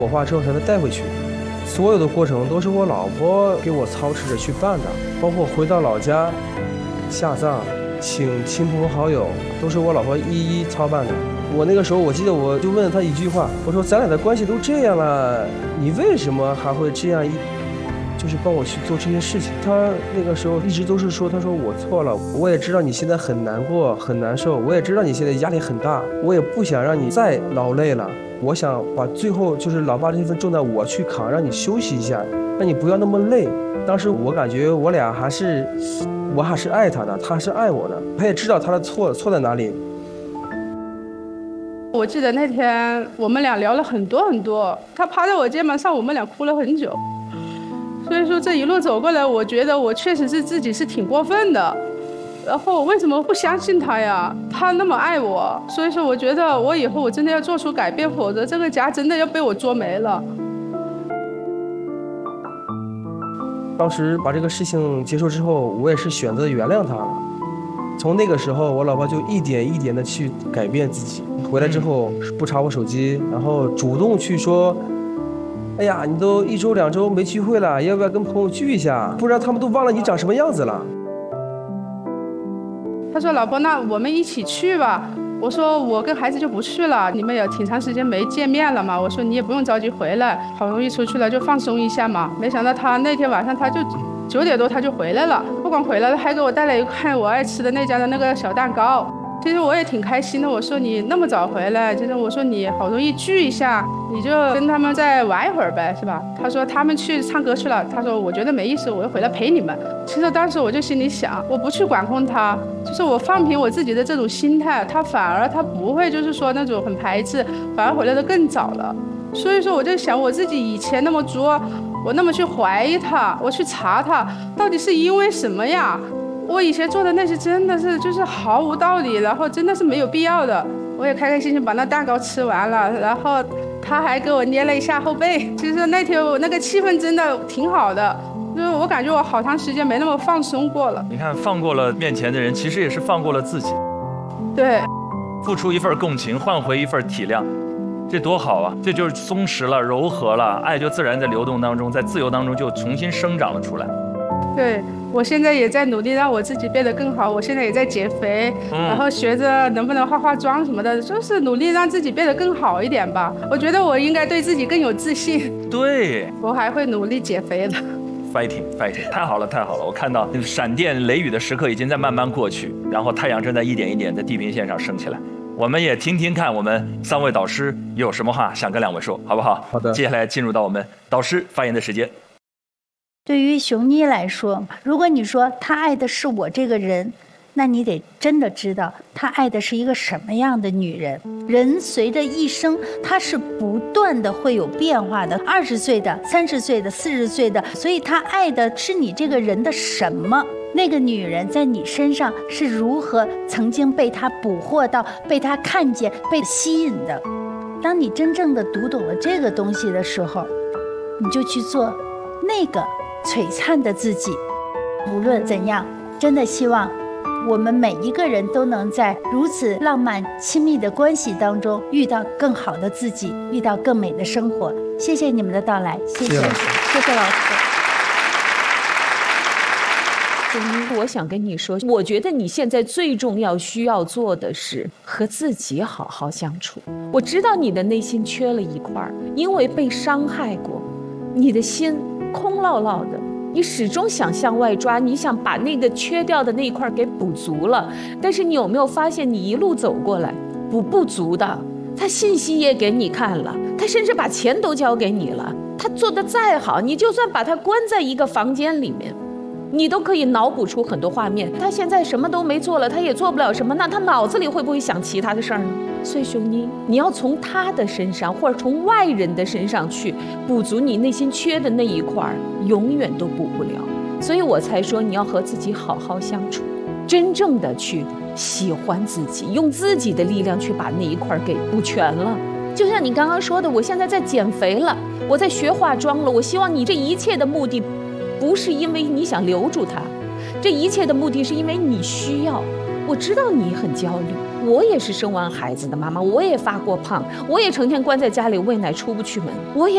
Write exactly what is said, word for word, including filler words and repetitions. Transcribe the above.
火化之后才能带回去。所有的过程都是我老婆给我操持着去办的，包括回到老家下葬请亲朋好友都是我老婆一一操办的。我那个时候我记得我就问她一句话，我说咱俩的关系都这样了，你为什么还会这样一就是帮我去做这些事情？他那个时候一直都是说，他说我错了，我也知道你现在很难过很难受，我也知道你现在压力很大，我也不想让你再劳累了，我想把最后就是老爸这份重担我去扛，让你休息一下，让你不要那么累。当时我感觉我俩还是我还是爱他的，他是爱我的，他也知道他的错错在哪里。 我记得那天我们俩聊了很多很多，他趴在我肩膀上，我们俩哭了很久。所以说这一路走过来，我觉得我确实是自己是挺过分的，然后我为什么不相信他呀？他那么爱我，所以说我觉得我以后我真的要做出改变，否则这个家真的要被我捉没了。 当时把这个事情结束之后，我也是选择原谅他了。从那个时候，我老婆就一点一点的去改变自己，回来之后不查我手机，然后主动去说，哎呀，你都一周两周没聚会了，要不要跟朋友聚一下？不然他们都忘了你长什么样子了。 他说老婆，那我们一起去吧。我说我跟孩子就不去了，你们也挺长时间没见面了嘛。我说你也不用着急回来，好容易出去了就放松一下嘛。没想到他那天晚上他就九点多他就回来了，不光回来了，还给我带了一块我爱吃的那家的那个小蛋糕。其实我也挺开心的，我说你那么早回来，其实我说你好容易聚一下，你就跟他们再玩一会儿呗，是吧？他说他们去唱歌去了，他说我觉得没意思，我就回来陪你们。其实当时我就心里想，我不去管控他，就是我放平我自己的这种心态，他反而他不会就是说那种很排斥，反而回来的更早了。所以说我就想我自己以前那么作，我那么去怀疑他，我去查他到底是因为什么呀？我以前做的那些真的是就是毫无道理，然后真的是没有必要的。我也开开心心把那蛋糕吃完了，然后他还给我捏了一下后背。其实那天我那个气氛真的挺好的，就是我感觉我好长时间没那么放松过了。 你看，放过了面前的人，其实也是放过了自己。 对， 付出一份共情，换回一份体谅，这多好啊！这就是松弛了，柔和了，爱就自然在流动当中，在自由当中就重新生长了出来。 对，我现在也在努力让我自己变得更好，我现在也在减肥，嗯、然后学着能不能化化妆什么的，就是努力让自己变得更好一点吧。我觉得我应该对自己更有自信。 对， 我还会努力减肥的。 fighting fighting， 太好了太好了！我看到那个闪电雷雨的时刻已经在慢慢过去，然后太阳正在一点一点在地平线上升起来。我们也听听看我们三位导师有什么话想跟两位说，好不好？ 好的。 接下来进入到我们导师发言的时间。 对于熊妮来说，如果你说他爱的是我这个人，那你得真的知道他爱的是一个什么样的女人。人随着一生，他是不断的会有变化的，二十岁的、三十岁的、四十岁的，所以他爱的是你这个人的什么？那个女人在你身上是如何曾经被他捕获到、被他看见、被吸引的。当你真正的读懂了这个东西的时候，你就去做那个璀璨的自己。无论怎样，真的希望我们每一个人都能在如此浪漫亲密的关系当中遇到更好的自己，遇到更美的生活。谢谢你们的到来，谢谢，谢谢老师。 我想跟你说，我觉得你现在最重要需要做的是和自己好好相处。我知道你的内心缺了一块，因为被伤害过，你的心空落落的，你始终想向外抓，你想把那个缺掉的那一块给补足了。但是你有没有发现，你一路走过来补不足的，他信息也给你看了，他甚至把钱都交给你了，他做得再好，你就算把他关在一个房间里面，你都可以脑补出很多画面。他现在什么都没做了，他也做不了什么，那他脑子里会不会想其他的事儿呢？所以熊妮，你要从他的身上或者从外人的身上去补足你内心缺的那一块，永远都补不了。所以我才说你要和自己好好相处，真正的去喜欢自己，用自己的力量去把那一块给补全了。就像你刚刚说的，我现在在减肥了，我在学化妆了，我希望你这一切的目的不是因为你想留住他，这一切的目的是因为你需要。我知道你很焦虑，我也是生完孩子的妈妈，我也发过胖，我也成天关在家里喂奶出不去门，我也